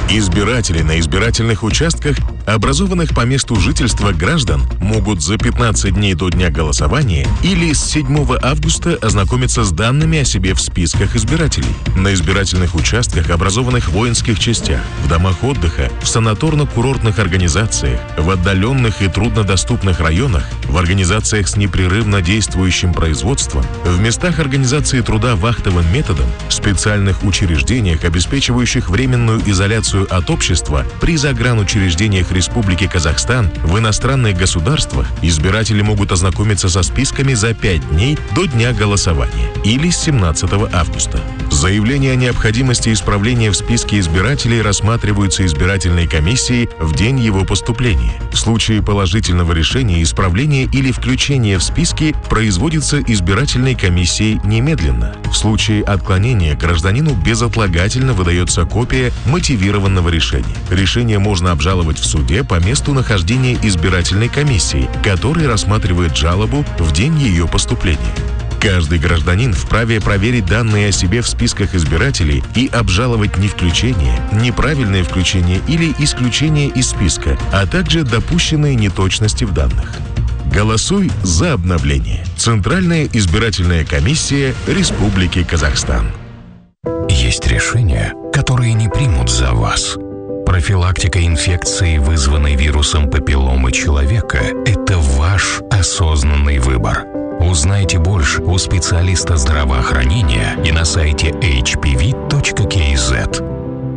Избиратели на избирательных участках, образованных по месту жительства граждан, могут за 15 дней до дня голосования или с 7 августа ознакомиться с данными о себе в списках избирателей. На избирательных участках, образованных в воинских частях, в домах отдыха, в санаторно-курортных организациях, в отдаленных и труднодоступных районах, в организациях с непрерывно действующим производством, в местах организации труда вахтовым методом, специальных учреждениях, обеспечивающих временную изоляцию от общества, при загранучреждениях Республики Казахстан, в иностранных государствах избиратели могут ознакомиться со списками за 5 дней до дня голосования или с 17 августа. Заявление о необходимости исправления в списке избирателей рассматриваются избирательной комиссией в день его поступления. В случае положительного решения исправление или включение в списки производится избирательной комиссией немедленно. В случае отклонения гражданину безотлагательно выдается копия мотивированного решения. Решение можно обжаловать в суде по месту нахождения избирательной комиссии, которая рассматривает жалобу в день ее поступления. Каждый гражданин вправе проверить данные о себе в списках избирателей и обжаловать невключение, неправильное включение или исключение из списка, а также допущенные неточности в данных. Голосуй за обновление. Центральная избирательная комиссия Республики Казахстан. Есть решения, которые не примут за вас. Профилактика инфекции, вызванной вирусом папилломы человека, это ваш осознанный выбор. Узнайте больше у специалиста здравоохранения и на сайте hpv.kz.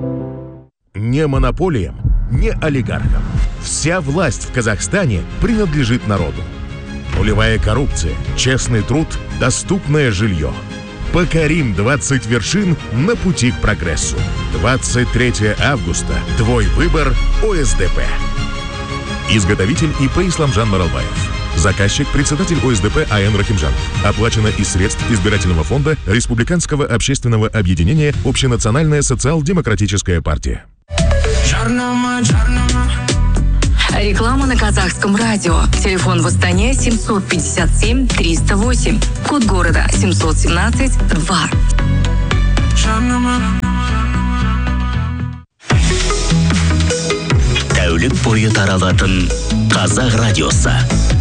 Не монополиям, не олигархам. Вся власть в Казахстане принадлежит народу. Нулевая коррупция, честный труд, доступное жилье. Покорим 20 вершин на пути к прогрессу. 23 августа. Твой выбор ОСДП. Изготовитель ИП Исламжан Маралбаев. Заказчик – председатель ОСДП А.Н. Рахимжан. Оплачено из средств избирательного фонда Республиканского общественного объединения «Общенациональная социал-демократическая партия». Реклама на казахском радио. Телефон в Астане 757-308. Код города 717-2. Тәулік бойы таралатын Қазақ радиосы.